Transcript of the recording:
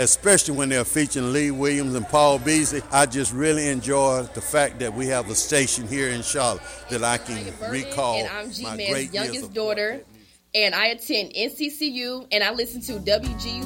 especially when they're featuring Lee Williams and Paul Beasley. I just really enjoy the fact that we have a station here in Charlotte that I can recall and I'm my G-Man's great years youngest of daughter, and I attend NCCU, and I listen to WGU